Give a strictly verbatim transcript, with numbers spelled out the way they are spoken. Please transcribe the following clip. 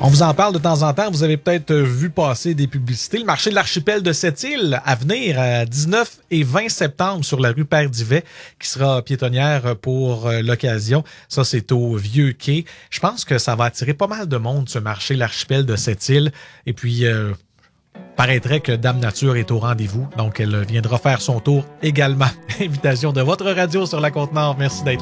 On vous en parle de temps en temps. Vous avez peut-être vu passer des publicités. Le marché de l'archipel de Sept-Îles à venir à dix-neuf et vingt septembre sur la rue Père-Divet, qui sera piétonnière pour l'occasion. Ça, c'est au Vieux-Quai. Je pense que ça va attirer pas mal de monde, ce marché, l'archipel de Sept-Îles. Et puis, euh, paraîtrait que Dame Nature est au rendez-vous. Donc, elle viendra faire son tour également. Invitation de votre radio sur la Côte-Nord. Merci d'être là.